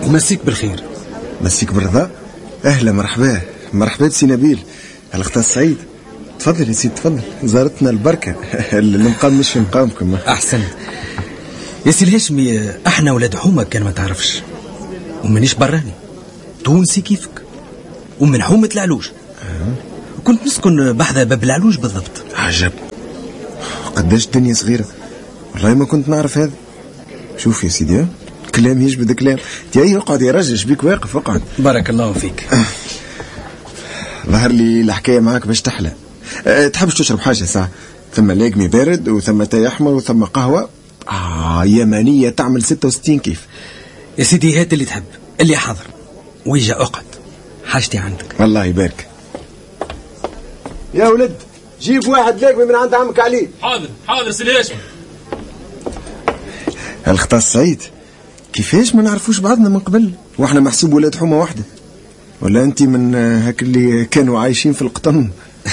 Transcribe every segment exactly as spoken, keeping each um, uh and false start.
مسيك بالخير. مسيك بالرضا. اهلا مرحبا مرحبا بسي نبيل الاخت سعيد. تفضل يا سيدي تفضل، زارتنا البركه. المقام مش في مقامكم. احسن يا سي الهاشمي، احنا ولاد حومه كان ما تعرفش، ومانيش براني تونسي كيفك، ومن حومه العلوج. أه. كنت نسكن بحذا باب العلوج بالضبط. عجب، قداش الدنيا صغيره، والله ما كنت نعرف هذا. شوف يا سيدي كلام يجبد كلام. تي اقعد يا رجل، شبيك واقف؟ اقعد. بارك الله فيك. ظهر لي الحكايه معاك باش تحلى. أه تحبش تشرب حاجه ساعه؟ ثم لاقمي بارد، وثم تاي احمر، وثم قهوه آه يمنيه تعمل ستة وستين كيف. يا سيدي هات اللي تحب، اللي حاضر، ويجا اقعد، حاجتي عندك. الله يبارك. يا ولد جيب واحد لاقمي من عند عمك علي. حاضر حاضر سي الهاشمي. الخطاس سعيد، كيفاش ما نعرفوش بعضنا من قبل واحنا محسوب ولاد حومه واحده؟ ولا انت من هاك اللي كانوا عايشين في القطن؟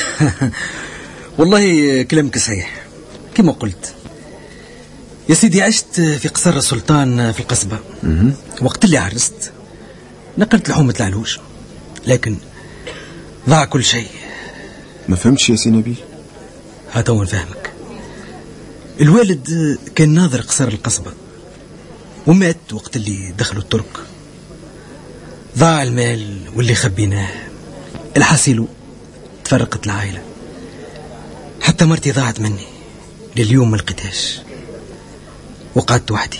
والله كلامك صحيح كما قلت يا سيدي. عشت في قصر السلطان في القصبة. وقت اللي عرست نقلت لحومة العلوج، لكن ضاع كل شيء. ما فهمتش يا سي نبيل. هذا هو نفهمك. الوالد كان ناظر قصر القصبة ومات وقت اللي دخلوا الترك. ضاع المال واللي خبيناه، الحاصل تفرقت العائلة، حتى مرتي ضاعت مني، لليوم ما لقيتهاش، وقعدت وحدي.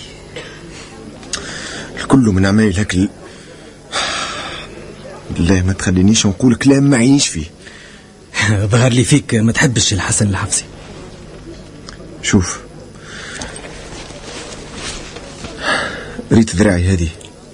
الكل من عمايل هكل. بالله ما تخلينيش نقول كلام ما عينيش فيه. ظهر لي فيك ما تحبش الحسن الحفصي. شوف ريت ذراعي هذه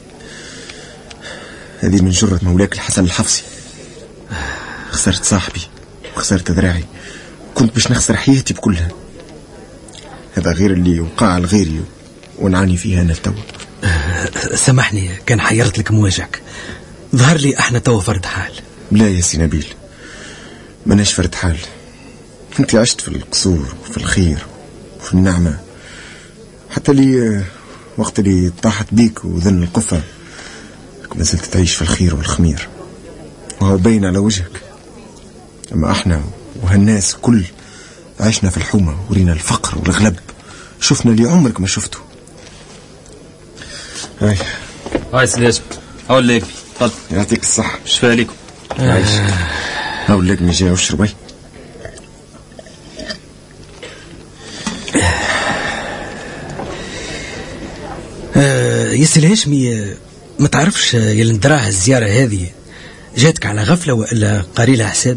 هذه من جرة مولاك الحسن الحفصي. خسرت صاحبي وخسرت ذراعي، كنت باش نخسر حياتي بكلها. هذا غير اللي وقع على غيري ونعاني فيها أنا التو. أه سامحني كان حيرت لك مواجعك. ظهر لي احنا توا فرد حال. لا يا سي نبيل، مناش فرد حال. انت عشت في القصور وفي الخير وفي النعمة، حتى لي وقت اللي طاحت بيك وذن القفة ما زلت تعيش في الخير والخمير، وهو باين على وجهك. أما احنا وهالناس كل عشنا في الحومة، ورينا الفقر والغلب، شفنا اللي عمرك ما شفته. هاي هاي سليش هاول لك تفضل. يعطيك الصحة. شفاء لكم. عايش. هاول لك مي جاي واشرب. آه يا سي الهاشمي، ما تعرفش يا ندراها الزيارة هذه جاتك على غفلة وإلا قاري لها حساب؟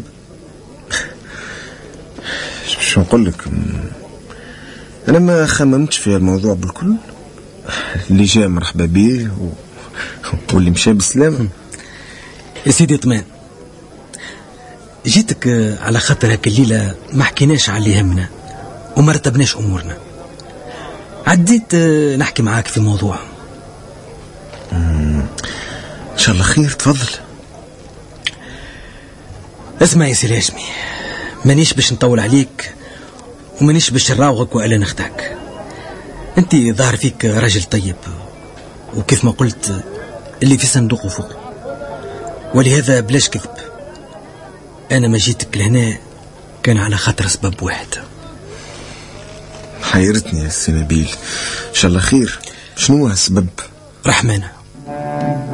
شو نقول لك، أنا ما خممتش في الموضوع بالكل. اللي جاء مرحبا بيه و... واللي مشى بالسلام. يا سيدي طمان، جيتك على خاطر هاك الليلة ما حكيناش على اللي يهمنا وما رتبناش أمورنا. عديت نحكي معاك في موضوع. إن شاء الله خير، تفضل. اسمع يا سي الهاشمي، مانيش باش نطول عليك ومانيش باش نراوغك وإلا نخدعك. انت ظاهر فيك راجل طيب، وكيف ما قلت اللي في صندوق فوق، ولهذا بلاش كذب. انا ما جيتك لهنا كان على خاطر سبب واحد. حيرتني يا سي نبيل. ان شاء الله خير. شنو هو السبب؟ رحمانه.